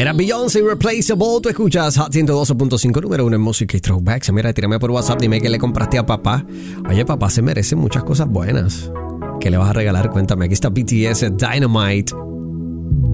Era Beyoncé Irreplaceable. Tú escuchas Hot 112.5, número 1 en música y throwbacks. Mira, tírame por WhatsApp, dime qué le compraste a papá. Oye, papá se merece muchas cosas buenas. ¿Qué le vas a regalar? Cuéntame. Aquí está BTS Dynamite.